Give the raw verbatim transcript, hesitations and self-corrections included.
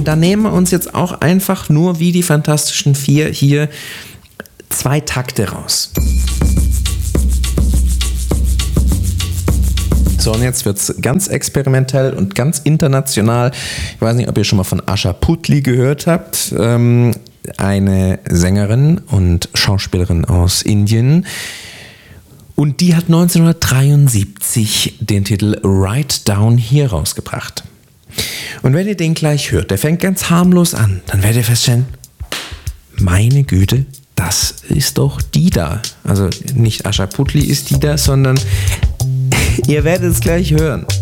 Und da nehmen wir uns jetzt auch einfach nur wie die Fantastischen Vier hier zwei Takte raus. So, und jetzt wird es ganz experimentell und ganz international. Ich weiß nicht, ob ihr schon mal von Asha Puthli gehört habt. Ähm, eine Sängerin und Schauspielerin aus Indien. Und die hat neunzehnhundertdreiundsiebzig den Titel Right Down Here rausgebracht. Und wenn ihr den gleich hört, der fängt ganz harmlos an, dann werdet ihr feststellen, meine Güte, das ist doch die da. Also nicht Asha Puthli ist die da, sondern ihr werdet es gleich hören.